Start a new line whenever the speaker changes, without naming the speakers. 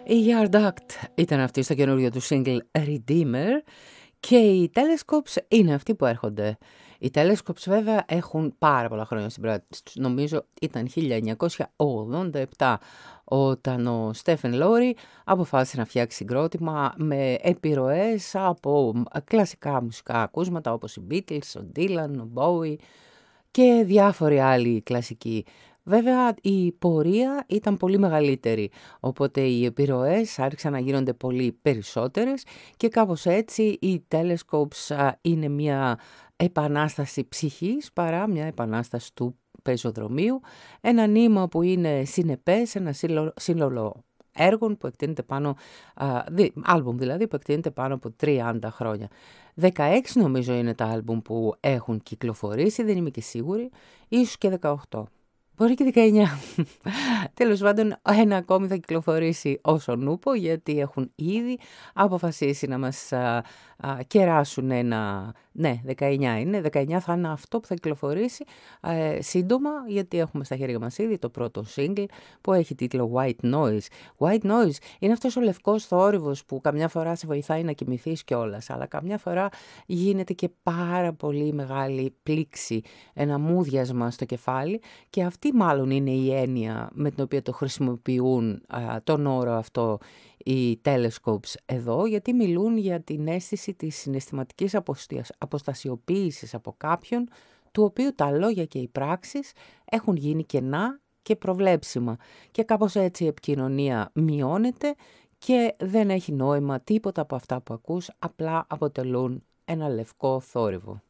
Η Yard Act ήταν αυτή στο καινούριο του single Redeemer και οι Telescopes είναι αυτοί που έρχονται. Οι Telescopes βέβαια έχουν πάρα πολλά χρόνια στην πράξη τους. Νομίζω ήταν 1987 όταν ο Στέφεν Λόρι αποφάσισε να φτιάξει συγκρότημα με επιρροές από κλασικά μουσικά ακούσματα όπως οι Beatles, ο Dylan, ο Bowie και διάφοροι άλλοι κλασικοί. Βέβαια η πορεία ήταν πολύ μεγαλύτερη, οπότε οι επιρροές άρχισαν να γίνονται πολύ περισσότερες και κάπως έτσι οι Telescopes είναι μια επανάσταση ψυχής παρά μια επανάσταση του πεζοδρομίου, ένα νήμα που είναι συνεπές, ένα σύνολο έργων που εκτείνεται πάνω, άλμπουμ δηλαδή που εκτείνεται πάνω από 30 χρόνια. 16 νομίζω είναι τα άλμπουμ που έχουν κυκλοφορήσει, δεν είμαι και σίγουρη, ίσως και 18. Μπορεί και 19. Τέλος πάντων, ένα ακόμη θα κυκλοφορήσει ως ο νούπο, γιατί έχουν ήδη αποφασίσει να μας κεράσουν ένα... Ναι, 19 είναι. 19 θα είναι αυτό που θα κυκλοφορήσει σύντομα, γιατί έχουμε στα χέρια μας ήδη το πρώτο single που έχει τίτλο White Noise. White Noise είναι αυτός ο λευκός θόρυβος που καμιά φορά σε βοηθάει να κοιμηθείς κιόλας, αλλά καμιά φορά γίνεται και πάρα πολύ μεγάλη πλήξη, ένα μούδιασμα στο κεφάλι, και αυτή μάλλον είναι η έννοια με την οποία το χρησιμοποιούν τον όρο αυτό οι Telescopes εδώ, γιατί μιλούν για την αίσθηση της συναισθηματικής αποστασιοποίησης από κάποιον, του οποίου τα λόγια και οι πράξεις έχουν γίνει κενά και προβλέψιμα. Και κάπως έτσι η επικοινωνία μειώνεται και δεν έχει νόημα τίποτα από αυτά που ακούς, απλά αποτελούν ένα λευκό θόρυβο.